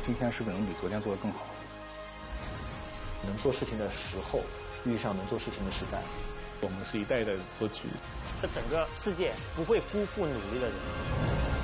今天是不是能比昨天做得更好？ 能做事情的时候，遇上能做事情的时代， 我们是一代一代的托举。 这整个世界不会辜负努力的人。